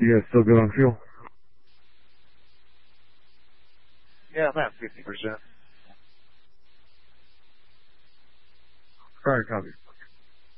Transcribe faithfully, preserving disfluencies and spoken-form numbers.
You guys still good on fuel? Yeah, about fifty percent. Alright, copy.